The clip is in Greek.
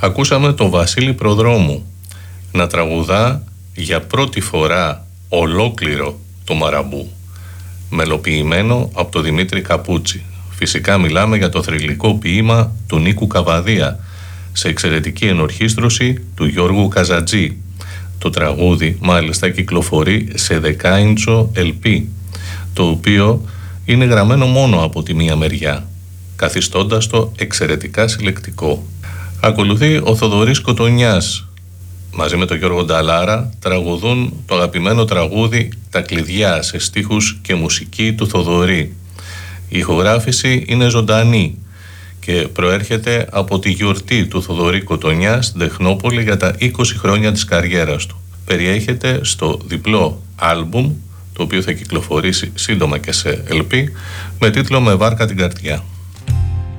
Ακούσαμε τον Βασίλη Προδρόμου να τραγουδά για πρώτη φορά ολόκληρο το Μαραμπού, μελοποιημένο από τον Δημήτρη Καπούτσι. Φυσικά μιλάμε για το θρυλικό ποίημα του Νίκου Καβαδία, σε εξαιρετική ενορχήστρωση του Γιώργου Καζατζή. Το τραγούδι μάλιστα κυκλοφορεί σε 10 LP, το οποίο είναι γραμμένο μόνο από τη μία μεριά, καθιστώντας το εξαιρετικά συλλεκτικό. Ακολουθεί ο Θοδωρής Κοτονιάς. Μαζί με τον Γιώργο Νταλάρα τραγουδούν το αγαπημένο τραγούδι «Τα κλειδιά» σε στίχους και μουσική του Θοδωρή. Η ηχογράφηση είναι ζωντανή και προέρχεται από τη γιορτή του Θοδωρή Κοτονιά στην Τεχνόπολη για τα 20 χρόνια της καριέρας του. Περιέχεται στο διπλό άλμπουμ, το οποίο θα κυκλοφορήσει σύντομα και σε LP, με τίτλο «Με βάρκα την καρδιά».